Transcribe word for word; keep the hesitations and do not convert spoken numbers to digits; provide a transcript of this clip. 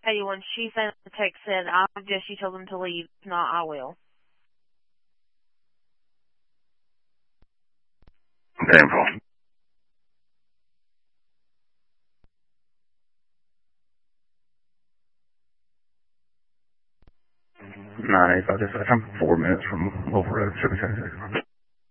Hey, when she sent the text said, I suggest you tell them to leave. If not, I will. Painful. Nine eight five six. I'm four minutes from Wolf Road. Should be safe.